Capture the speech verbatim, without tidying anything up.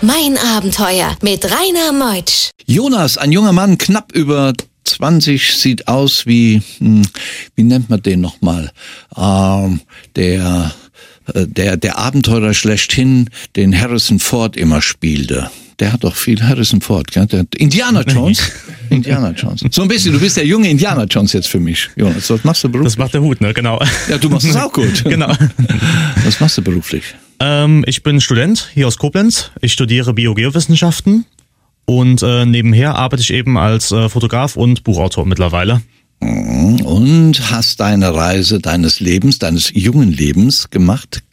Mein Abenteuer mit Rainer Meutsch. Jonas, ein junger Mann, knapp über zwanzig, sieht aus wie, hm, wie nennt man den nochmal? Ähm, der, äh, der, der Abenteurer schlechthin, den Harrison Ford immer spielte. Der hat doch viel Harrison Ford, gell? Der Indiana Jones. Indiana Jones. So ein bisschen, du bist der junge Indiana Jones jetzt für mich. Jonas, was machst du beruflich? Das macht der Hut, ne? Genau. Ja, du machst es auch gut. Genau. Was machst du beruflich? Ähm, ich bin Student hier aus Koblenz. Ich studiere Biogeowissenschaften und äh, nebenher arbeite ich eben als äh, Fotograf und Buchautor mittlerweile. Und hast deine Reise deines Lebens, deines jungen Lebens gemacht,